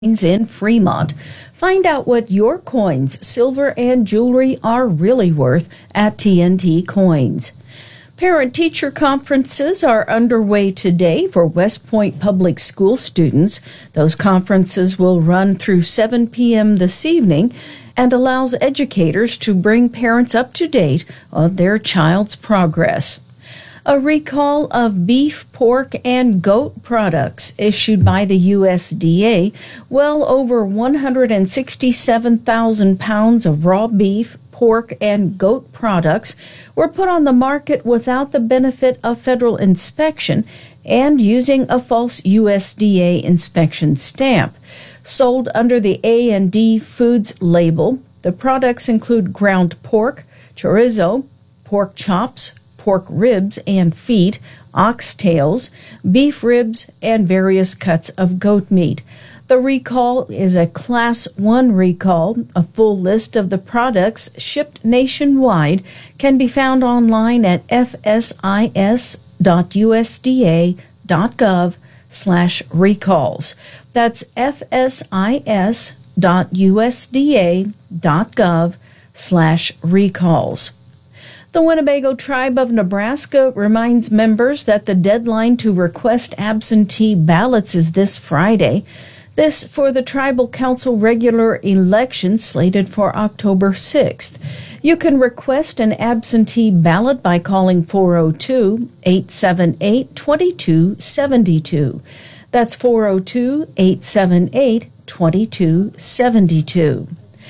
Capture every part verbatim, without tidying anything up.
in Fremont. Find out what your coins, silver, and jewelry are really worth at T N T Coins. Parent-teacher conferences are underway today for West Point Public School students. Those conferences will run through seven p.m. this evening and allows educators to bring parents up to date on their child's progress. A recall of beef, pork, and goat products issued by the U S D A. Well over one hundred sixty-seven thousand pounds of raw beef, pork, and goat products were put on the market without the benefit of federal inspection and using a false U S D A inspection stamp. Sold under the A and D Foods label, the products include ground pork, chorizo, pork chops, pork ribs and feet, oxtails, beef ribs, and various cuts of goat meat. The recall is a Class one recall. A full list of the products shipped nationwide can be found online at f s i s dot u s d a dot gov slash recalls. That's f s i s dot u s d a dot gov slash recalls. The Winnebago Tribe of Nebraska reminds members that the deadline to request absentee ballots is this Friday. This for the Tribal Council regular election slated for October sixth. You can request an absentee ballot by calling four oh two, eight seven eight, two two seven two. That's four oh two, eight seven eight, two two seven two.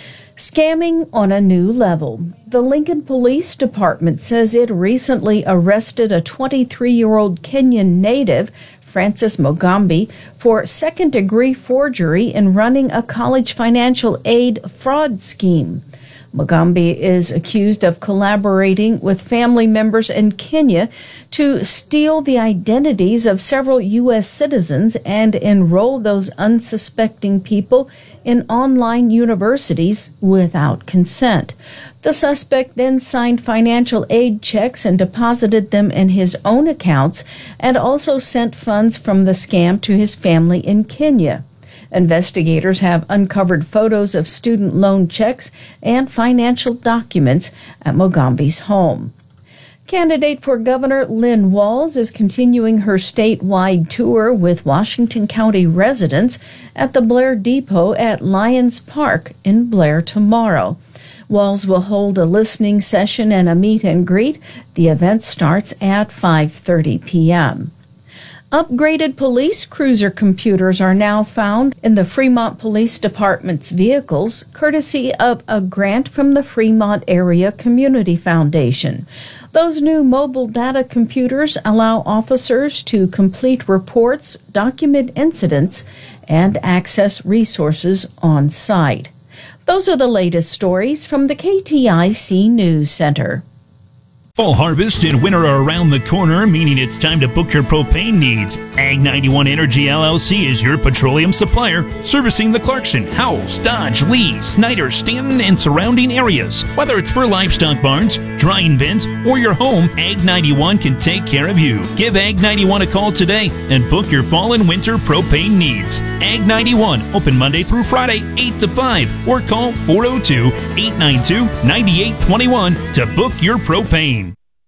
Scamming on a new level. The Lincoln Police Department says it recently arrested a twenty-three-year-old Kenyan native, Francis Mugambi, for second-degree forgery in running a college financial aid fraud scheme. Mugambi is accused of collaborating with family members in Kenya to steal the identities of several U S citizens and enroll those unsuspecting people in online universities without consent. The suspect then signed financial aid checks and deposited them in his own accounts and also sent funds from the scam to his family in Kenya. Investigators have uncovered photos of student loan checks and financial documents at Mugambi's home. Candidate for Governor Lynn Walz is continuing her statewide tour with Washington County residents at the Blair Depot at Lions Park in Blair tomorrow. Walz will hold a listening session and a meet and greet. The event starts at five thirty p.m. Upgraded police cruiser computers are now found in the Fremont Police Department's vehicles, courtesy of a grant from the Fremont Area Community Foundation. Those new mobile data computers allow officers to complete reports, document incidents, and access resources on site. Those are the latest stories from the K T I C News Center. Fall harvest and winter are around the corner, meaning it's time to book your propane needs. Ag ninety-one Energy L L C is your petroleum supplier, servicing the Clarkson, Howells, Dodge, Lee, Snyder, Stanton, and surrounding areas. Whether it's for livestock barns, drying bins, or your home, Ag ninety-one can take care of you. Give Ag ninety-one a call today and book your fall and winter propane needs. Ag ninety-one, open Monday through Friday, eight to five, or call four oh two, eight nine two, nine eight two one to book your propane.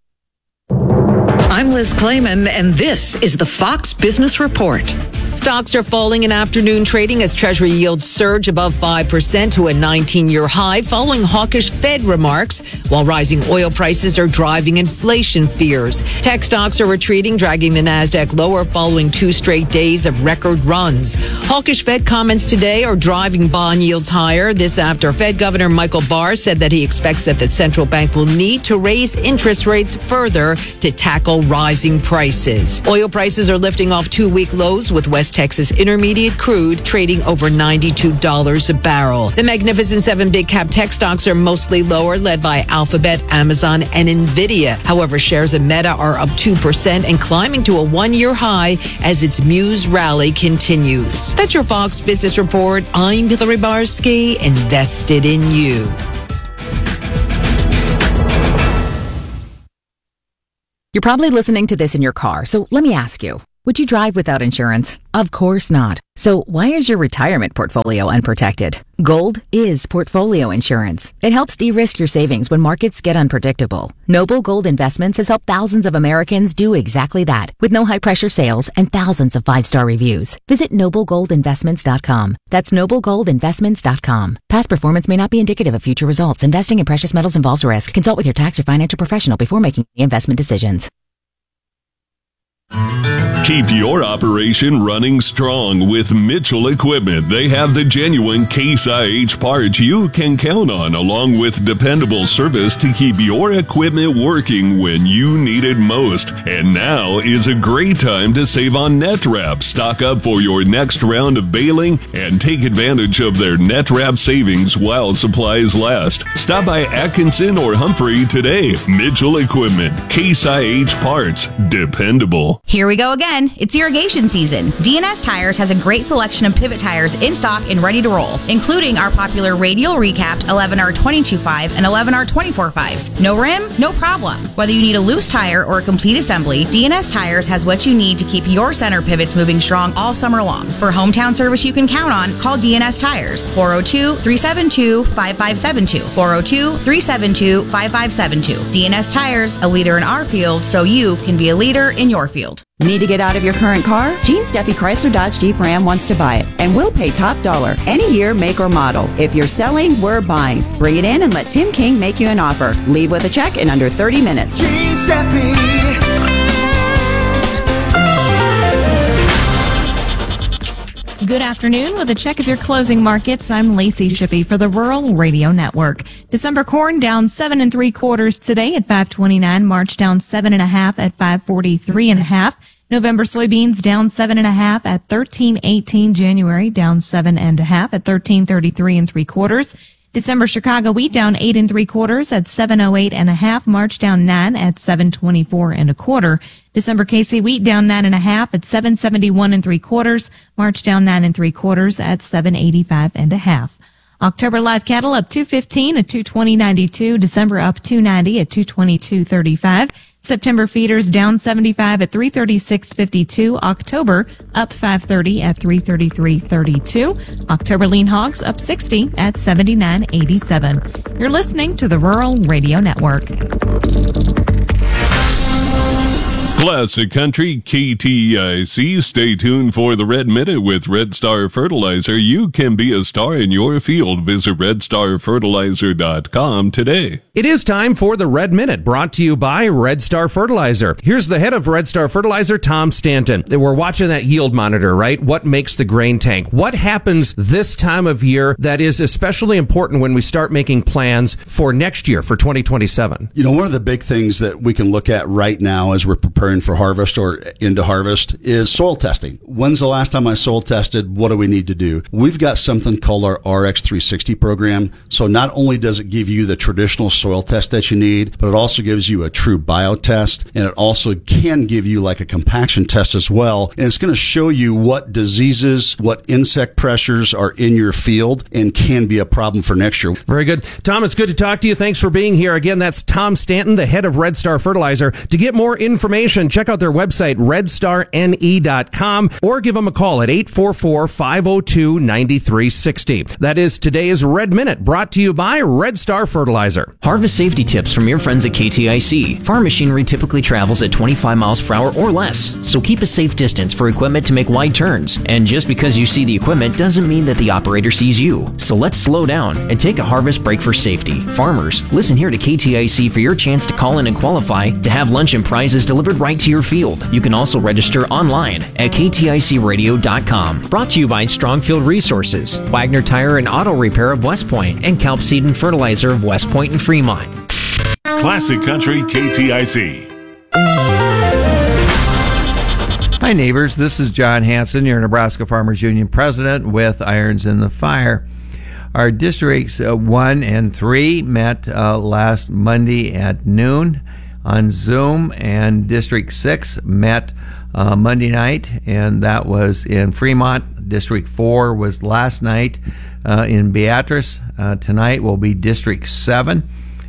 I'm Liz Clayman, and this is the Fox Business Report. Stocks are falling in afternoon trading as Treasury yields surge above five percent to a nineteen-year high following hawkish Fed remarks, while rising oil prices are driving inflation fears. Tech stocks are retreating, dragging the Nasdaq lower following two straight days of record runs. Hawkish Fed comments today are driving bond yields higher. This after Fed Governor Michael Barr said that he expects that the central bank will need to raise interest rates further to tackle rising prices. Oil prices are lifting off two-week lows, with West Texas Intermediate crude trading over ninety-two dollars a barrel. The Magnificent Seven big cap tech stocks are mostly lower, led by Alphabet, Amazon, and Nvidia. However, shares of Meta are up two percent and climbing to a one-year high as its Muse rally continues. That's your Fox Business Report. I'm Hillary Barsky, invested in you. You're probably listening to this in your car, so let me ask you. Would you drive without insurance? Of course not. So why is your retirement portfolio unprotected? Gold is portfolio insurance. It helps de-risk your savings when markets get unpredictable. Noble Gold Investments has helped thousands of Americans do exactly that, with no high-pressure sales and thousands of five-star reviews. Visit noble gold investments dot com. That's noble gold investments dot com. Past performance may not be indicative of future results. Investing in precious metals involves risk. Consult with your tax or financial professional before making investment decisions. Keep your operation running strong with Mitchell Equipment. They have the genuine Case I H parts you can count on, along with dependable service to keep your equipment working when you need it most. And now is a great time to save on net wrap. Stock up for your next round of baling and take advantage of their net wrap savings while supplies last. Stop by Atkinson or Humphrey today. Mitchell Equipment, Case I H parts, dependable. Here we go again. It's irrigation season. D N S Tires has a great selection of pivot tires in stock and ready to roll, including our popular radial recapped eleven R twenty-two point five and eleven R twenty-four point fives. No rim? No problem. Whether you need a loose tire or a complete assembly, D N S Tires has what you need to keep your center pivots moving strong all summer long. For hometown service you can count on, call D N S Tires. four oh two, three seven two, five five seven two. four oh two, three seven two, five five seven two. D N S Tires, a leader in our field so you can be a leader in your field. Need to get out of your current car? Gene Steffi Chrysler Dodge Jeep Ram wants to buy it, and we'll pay top dollar any year, make, or model. If you're selling, we're buying. Bring it in and let Tim King make you an offer. Leave with a check in under thirty minutes. Gene Steffi. Good afternoon. With a check of your closing markets, I'm Lacey Shippey for the Rural Radio Network. December corn down seven and three quarters today at five twenty-nine. March down seven and a half at five forty-three and a half. November soybeans down seven and a half at thirteen eighteen. January down seven and a half at thirteen thirty-three and three quarters. December Chicago wheat down eight and three quarters at seven oh eight and a half. March down nine at seven twenty-four and a quarter. December K C wheat down nine and a half at seven seventy-one and three quarters. March down nine and three quarters at seven eighty-five and a half. October live cattle up two fifteen at two twenty ninety-two. December up two ninety at two twenty-two thirty-five. September feeders down seventy-five at three thirty-six fifty-two. October up five thirty at three thirty-three thirty-two. October lean hogs up sixty at seventy-nine eighty-seven. You're listening to the Rural Radio Network. Classic Country, K T I C. Stay tuned for the Red Minute with Red Star Fertilizer. You can be a star in your field. Visit red star fertilizer dot com today. It is time for the Red Minute, brought to you by Red Star Fertilizer. Here's the head of Red Star Fertilizer, Tom Stanton. We're watching that yield monitor, right? What makes the grain tank? What happens this time of year that is especially important when we start making plans for next year, for twenty twenty-seven? You know, one of the big things that we can look at right now as we're preparing for harvest or into harvest is soil testing. When's the last time I soil tested? What do we need to do? We've got something called our R X three sixty program. So not only does it give you the traditional soil test that you need, but it also gives you a true bio test, and it also can give you like a compaction test as well. And it's going to show you what diseases, what insect pressures are in your field and can be a problem for next year. Very good. Tom, it's good to talk to you. Thanks for being here. Again, that's Tom Stanton, the head of Red Star Fertilizer. To get more information, check out their website, red star N E dot com, or give them a call at eight four four, five oh two, nine three six oh. That is today's Red Minute, brought to you by Red Star Fertilizer. Harvest safety tips from your friends at K T I C. Farm machinery typically travels at twenty-five miles per hour or less, so keep a safe distance for equipment to make wide turns. And just because you see the equipment doesn't mean that the operator sees you. So let's slow down and take a harvest break for safety. Farmers, listen here to K T I C for your chance to call in and qualify to have lunch and prizes delivered right to your field. You can also register online at k t i c radio dot com. Brought to you by Strongfield Resources, Wagner Tire and Auto Repair of West Point, and Kelp Seed and Fertilizer of West Point and Fremont. Classic Country K T I C. Hi neighbors, this is John Hanson, your Nebraska Farmers Union president with Irons in the Fire. Our districts uh, one and three met uh, last Monday at noon on Zoom, and District six met uh, Monday night, and that was in Fremont. District four was last night uh, in Beatrice. Uh, tonight will be District seven.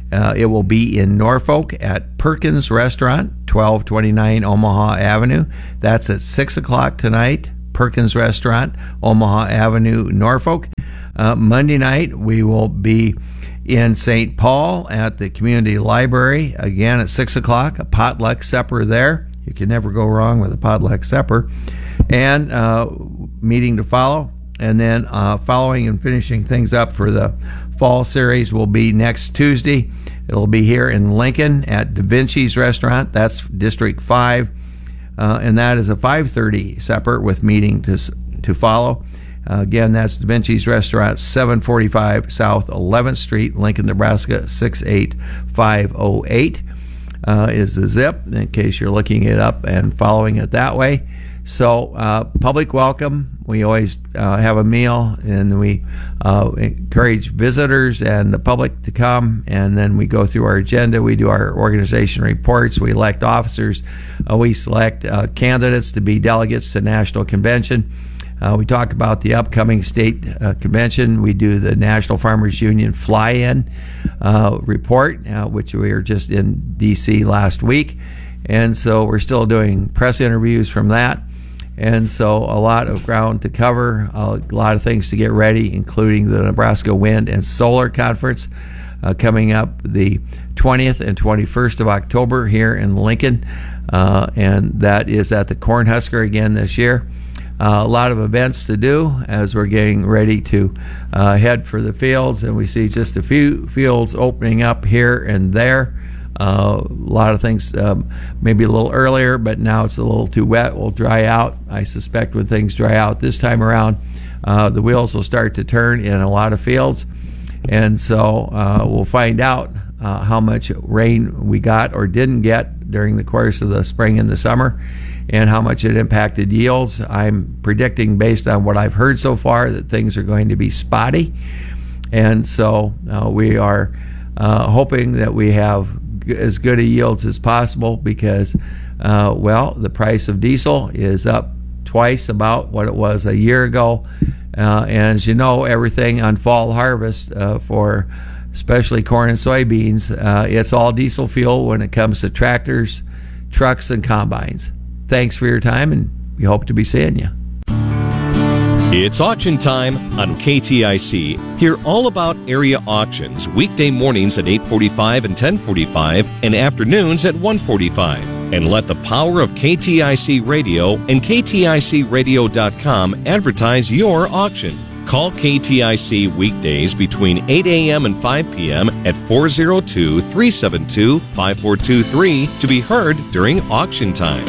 Uh, it will be in Norfolk at Perkins Restaurant, twelve twenty-nine Omaha Avenue. That's at six o'clock tonight. Perkins Restaurant, Omaha Avenue, Norfolk. Uh, Monday night, we will be in Saint Paul at the Community Library, again at six o'clock, a potluck supper there. You can never go wrong with a potluck supper. And uh, meeting to follow. And then uh, following and finishing things up for the fall series will be next Tuesday. It'll be here in Lincoln at Da Vinci's Restaurant. That's District five. Uh, and that is a five thirty supper with meeting to to follow. Uh, again, that's Da Vinci's Restaurant, seven forty-five South eleventh Street, Lincoln, Nebraska, six eight five oh eight uh, is the zip, in case you're looking it up and following it that way. So, uh, public welcome. We always uh, have a meal, and we uh, encourage visitors and the public to come, and then we go through our agenda. We do our organization reports. We elect officers. Uh, we select uh, candidates to be delegates to National Convention. Uh, we talk about the upcoming state uh, convention. We do the National Farmers Union fly-in uh, report, uh, which we were just in D C last week. And so we're still doing press interviews from that. And so a lot of ground to cover, a lot of things to get ready, including the Nebraska Wind and Solar Conference uh, coming up the twentieth and twenty-first of October here in Lincoln. Uh, and that is at the Cornhusker again this year. Uh, a lot of events to do as we're getting ready to uh, head for the fields. And we see just a few fields opening up here and there. Uh, a lot of things um, maybe a little earlier, but now it's a little too wet. Will dry out. I suspect when things dry out this time around, uh, the wheels will start to turn in a lot of fields. And so uh, we'll find out uh, how much rain we got or didn't get during the course of the spring and the summer, and how much it impacted yields. I'm predicting, based on what I've heard so far, that things are going to be spotty. And so uh, we are uh, hoping that we have as good a yields as possible, because uh, well, the price of diesel is up twice about what it was a year ago, uh, and as you know, everything on fall harvest uh, for especially corn and soybeans, uh, it's all diesel fuel when it comes to tractors, trucks, and combines. Thanks for your time, and we hope to be seeing you. It's auction time on K T I C. Hear all about area auctions weekday mornings at eight forty-five and ten forty-five and afternoons at one forty-five. And let the power of K T I C Radio and K T I C radio dot com advertise your auction. Call K T I C weekdays between eight a.m. and five p.m. at four oh two, three seven two, five four two three to be heard during auction time.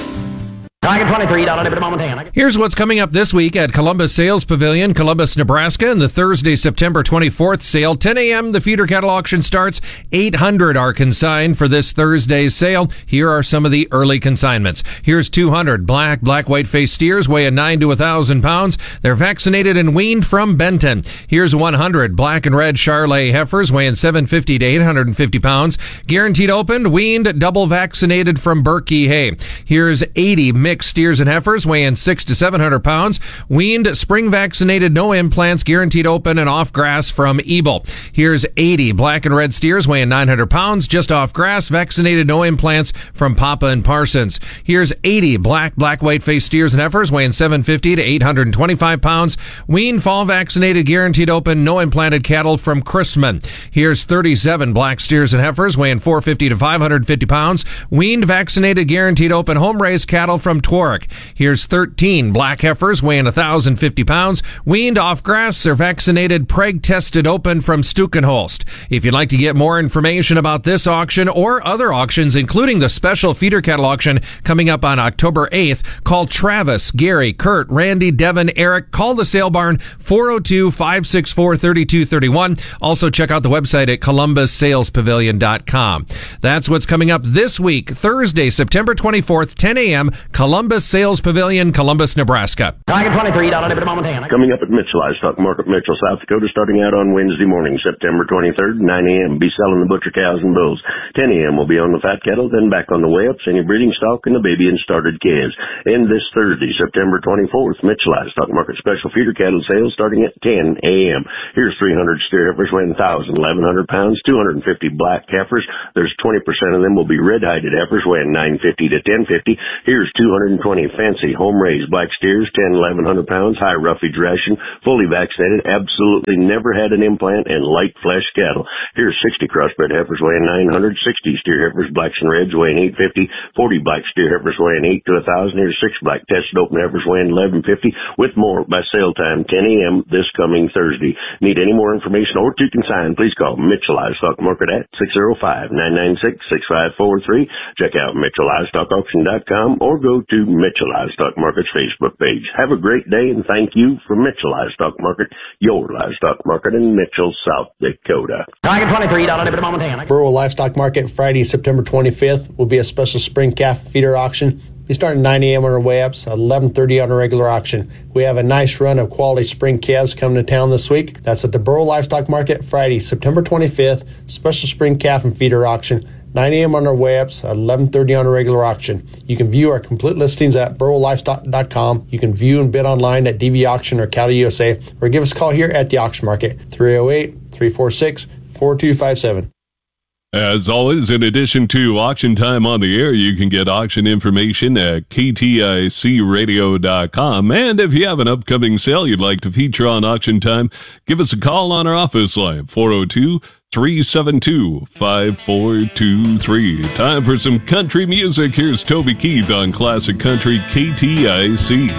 Here's what's coming up this week at Columbus Sales Pavilion, Columbus, Nebraska, and the Thursday, September twenty-fourth sale. ten a.m. the feeder cattle auction starts. eight hundred are consigned for this Thursday's sale. Here are some of the early consignments. Here's two hundred black, black, white-faced steers weighing nine to one thousand pounds. They're vaccinated and weaned from Benton. Here's one hundred black and red Charolais heifers weighing seven fifty to eight hundred fifty pounds. Guaranteed opened, weaned, double vaccinated from Berkey Hay. Here's eighty mixed steers and heifers weighing six to seven hundred pounds, weaned, spring vaccinated, no implants, guaranteed open and off grass from Ebel. Here's eighty black and red steers weighing nine hundred pounds, just off grass, vaccinated, no implants from Papa and Parsons. Here's eighty black, black, white faced steers and heifers weighing seven fifty to eight hundred twenty-five pounds, weaned, fall vaccinated, guaranteed open, no implanted cattle from Chrisman. Here's thirty-seven black steers and heifers weighing four fifty to five hundred fifty pounds, weaned, vaccinated, guaranteed open, home raised cattle from Twark. Here's thirteen black heifers weighing one thousand fifty pounds, weaned, off grass, they're vaccinated, preg tested open from Stukenholst. If you'd like to get more information about this auction or other auctions, including the special feeder cattle auction coming up on October eighth, call Travis, Gary, Kurt, Randy, Devin, Eric. Call the sale barn four oh two, five six four, three two three one. Also check out the website at columbus sales pavilion dot com. That's what's coming up this week, Thursday, September twenty-fourth, ten a.m. Columbus Columbus Sales Pavilion, Columbus, Nebraska. Tiger twenty-three, Montana. Coming up at Mitchell Livestock Market, Mitchell, South Dakota, starting out on Wednesday morning, September twenty-third, nine a.m. Be selling the butcher cows and bulls. ten a.m. will be on the fat cattle, then back on the weigh-ups, any breeding stock, and the baby and started calves. And this Thursday, September twenty-fourth, Mitchell Livestock Market special feeder cattle sales starting at ten a.m. Here's three hundred steer heifers weighing one thousand, eleven hundred pounds, two hundred fifty black heifers. There's twenty percent of them will be red-hided heifers weighing nine fifty to ten fifty. Here's two hundred twenty fancy home-raised black steers, ten, eleven hundred pounds, high roughage ration, fully vaccinated, absolutely never had an implant, and light flesh cattle. Here's sixty crossbred heifers weighing nine hundred, sixty steer heifers, blacks and reds weighing eight fifty, forty black steer heifers weighing eight to one thousand. Here's six black tested open heifers weighing eleven fifty, with more by sale time ten a.m. this coming Thursday. Need any more information or to consign, please call Mitchell Livestock Market at six oh five, nine nine six, six five four three. Check out Mitchell Livestock Auction dot com or go to Mitchell Livestock Market's Facebook page. Have a great day, and thank you from Mitchell Livestock Market, your livestock market in Mitchell, South Dakota. Tiger twenty-three, Montana. Burwell Livestock Market, Friday, September twenty-fifth, will be a special spring calf feeder auction. We start at nine a.m. on our weigh-ups, eleven thirty on a regular auction. We have a nice run of quality spring calves coming to town this week. That's at the Burwell Livestock Market, Friday, September twenty-fifth, special spring calf and feeder auction. nine a.m. on our weigh-ups, eleven thirty on a regular auction. You can view our complete listings at burwell livestock dot com. You can view and bid online at D V Auction or Cattle U S A, or give us a call here at the auction market, three oh eight, three four six, four two five seven. As always, in addition to Auction Time on the Air, you can get auction information at K T I C radio dot com. And if you have an upcoming sale you'd like to feature on Auction Time, give us a call on our office line, four oh two, three seven two, five four two three. Time for some country music. Here's Toby Keith on Classic Country K T I C.